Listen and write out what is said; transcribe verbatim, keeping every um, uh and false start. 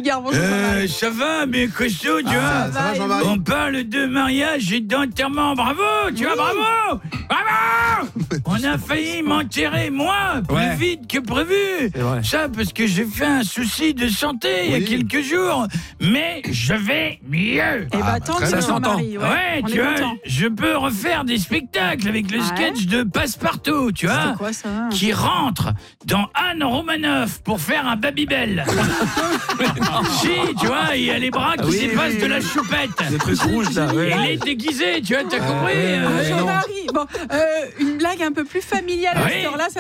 Bigard, bonjour Euh, Jean-Marie. ça va, mais costaud, tu Ah, vois. ça va, Jean-Marie? On parle de mariage et d'enterrement. Bravo, tu vois, bravo, bravo. On a failli m'enterrer, moi, plus Ouais. vite que prévu. vrai. Ça, parce que j'ai fait un souci de santé il y Oui. a quelques jours. Mais je vais mieux. Eh bah, tant très mieux, bien. Jean-Marie. Ouais, on tu est vois, content. je peux refaire des spectacles avec le Ouais. sketch de Passepartout, tu vois. C'est quoi ça? Qui rentre dans Anne Romanoff pour faire un Babybel. Si, tu vois, il y a les bras qui Oui, dépassent oui, de la oui. choupette. Des trucs rouges là. Et Ouais. il est déguisé, tu vois, t'as compris ouais, euh, Ah, ouais, non. Jean-Marie, bon, euh, une blague un peu plus familiale à Oui. cette heure-là, ça